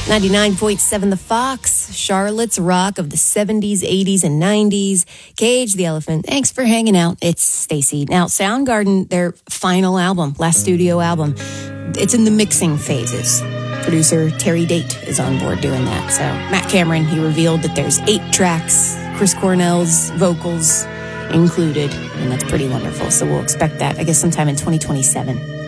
99.7 The Fox, Charlotte's rock of the 70s, 80s, and 90s. Cage the Elephant, thanks for hanging out. It's Stacy. Now, Soundgarden, their final album, last studio album, it's in the mixing phases. Producer Terry Date is on board doing that. So Matt Cameron, he revealed that there's 8 tracks, Chris Cornell's vocals included, and that's pretty wonderful. So we'll expect that, I guess, sometime in 2027.